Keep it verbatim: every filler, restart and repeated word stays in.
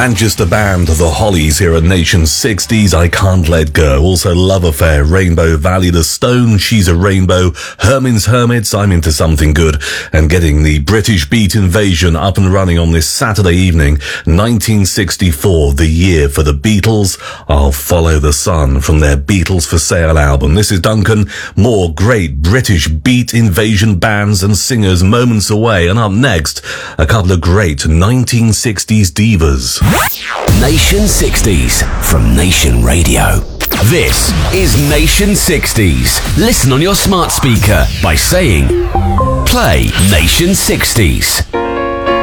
Manchester band The Hollies here at Nation sixties, I Can't Let Go. Also Love Affair, Rainbow Valley, The Stone, She's a Rainbow, Herman's Hermits, I'm Into Something Good, and getting the British Beat Invasion up and running on this Saturday evening, nineteen sixty-four, the year for the Beatles. I'll Follow the Sun from their Beatles for Sale album. This is Duncan. More great British Beat Invasion bands and singers moments away, and up next, a couple of great nineteen sixties divas. Nation sixties from Nation Radio. This is Nation sixties. Listen on your smart speaker by saying, play Nation sixties.